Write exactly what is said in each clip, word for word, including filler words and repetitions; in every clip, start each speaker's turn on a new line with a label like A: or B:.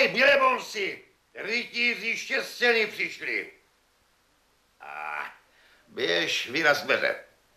A: Hej, Bělebonsi, rytíři štěstěny přišli. A běž, vyraz dveře.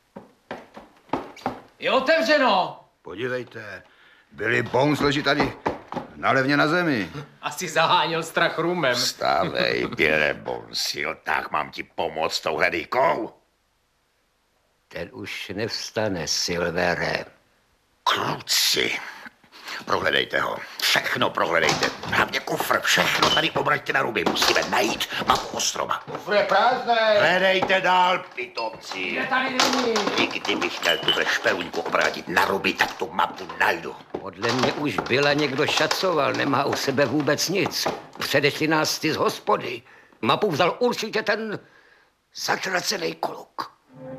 B: Je otevřeno.
C: Podívejte, Billy Bones leží tady nalevně na zemi.
B: Asi zaháněl strach rumem.
A: Vstávej, Bělebonsi, jo, tak mám ti pomoct touhle dýkou.
D: Ten už nevstane, Silvere.
A: Kluci, prohledejte ho. Všechno prohledejte. Hlavně kufr, všechno tady obraťte na ruby. Musíme najít mapu ostrova.
C: Kufr je prázdný.
A: Hledejte dál, pitomci.
B: Je tady není.
A: I kdybych měl tuhle špeluňku obrátit na ruby, tak tu mapu najdu.
D: Podle mě už byla někdo šacoval, nemá u sebe vůbec nic. Předešli nás ty z hospody. Mapu vzal určitě ten zatracený kluk.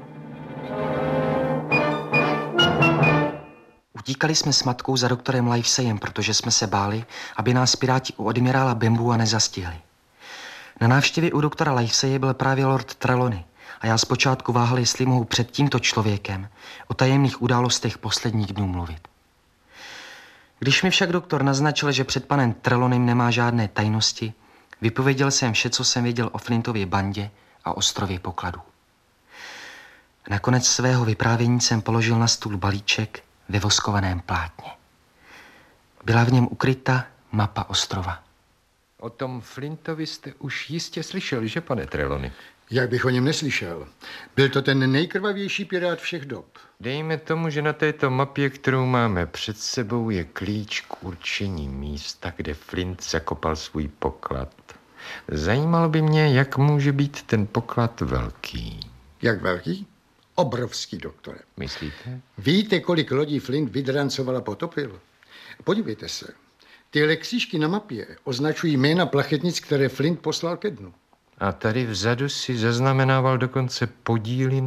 E: Utíkali jsme s matkou za doktorem Liveseyem, protože jsme se báli, aby nás piráti u admirála Bambua nezastihli. Na návštěvě u doktora Liveseye byl právě lord Trelawney a já zpočátku váhal, jestli mohu před tímto člověkem o tajemných událostech posledních dnů mluvit. Když mi však doktor naznačil, že před panem Trelawneym nemá žádné tajnosti, vypověděl jsem vše, co jsem věděl o Flintově bandě a ostrově pokladů. Nakonec svého vyprávění jsem položil na stůl balíček ve voskovaném plátně. Byla v něm ukryta mapa ostrova.
F: O tom Flintovi jste už jistě slyšeli, že, pane Trelawney?
G: Jak bych o něm neslyšel? Byl to ten nejkrvavější pirát všech dob.
F: Dejme tomu, že na této mapě, kterou máme před sebou, je klíč k určení místa, kde Flint zakopal svůj poklad. Zajímalo by mě, jak může být ten poklad velký.
G: Jak velký? Obrovský, doktore.
F: Myslíte?
G: Víte, kolik lodí Flint vydrancoval a potopil? Podívejte se. Tyhle křížky na mapě označují jména plachetnic, které Flint poslal ke dnu.
F: A tady vzadu si zaznamenával dokonce podíly